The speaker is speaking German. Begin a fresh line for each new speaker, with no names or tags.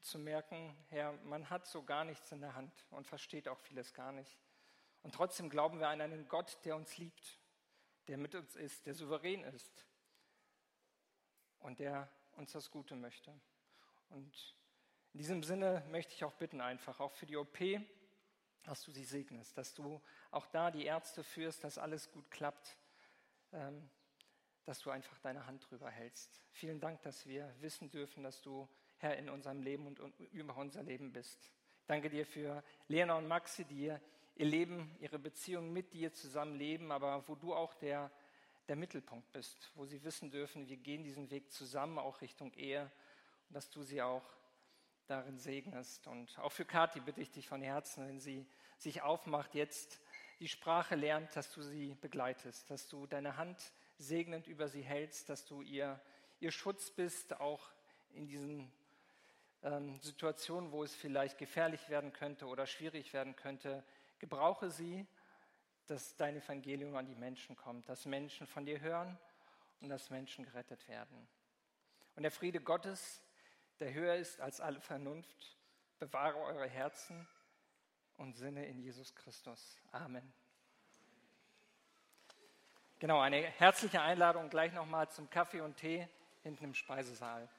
zu merken, Herr, man hat so gar nichts in der Hand und versteht auch vieles gar nicht. Und trotzdem glauben wir an einen Gott, der uns liebt, der mit uns ist, der souverän ist und der uns das Gute möchte. Und in diesem Sinne möchte ich auch bitten, einfach auch für die OP, dass du sie segnest, dass du auch da die Ärzte führst, dass alles gut klappt, dass du einfach deine Hand drüber hältst. Vielen Dank, dass wir wissen dürfen, dass du Herr in unserem Leben und über unser Leben bist. Ich danke dir für Lena und Maxi, die ihr Leben, ihre Beziehung mit dir zusammenleben, aber wo du auch der Mittelpunkt bist, wo sie wissen dürfen, wir gehen diesen Weg zusammen, auch Richtung Ehe, und dass du sie auch darin segnest. Und auch für Kathi bitte ich dich von Herzen, wenn sie sich aufmacht, jetzt die Sprache lernt, dass du sie begleitest, dass du deine Hand segnend über sie hältst, dass du ihr Schutz bist, auch in diesen Situationen, wo es vielleicht gefährlich werden könnte oder schwierig werden könnte. Gebrauche sie, dass dein Evangelium an die Menschen kommt, dass Menschen von dir hören und dass Menschen gerettet werden. Und der Friede Gottes, der höher ist als alle Vernunft, bewahre eure Herzen und Sinne in Jesus Christus. Amen. Genau, eine herzliche Einladung gleich nochmal zum Kaffee und Tee hinten im Speisesaal.